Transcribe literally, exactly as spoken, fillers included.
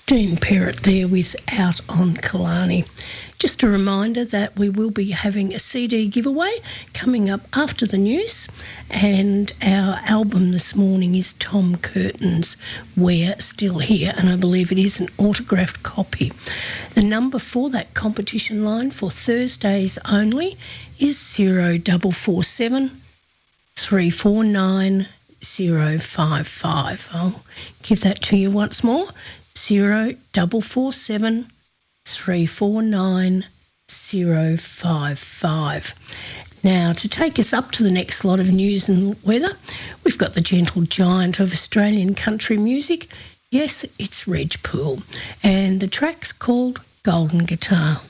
Dean Perrott there with Out on Killarney. Just a reminder that we will be having a C D giveaway coming up after the news, and our album this morning is Tom Curtin's We're Still Here, and I believe it is an autographed copy. The number for that competition line for Thursdays only is zero double four seven three four nine zero five five. I'll give that to you once more. Zero double four seven three four nine zero five five. Now, to take us up to the next lot of news and weather, we've got the gentle giant of Australian country music. Yes, it's Reg Poole, and the track's called Golden Guitar.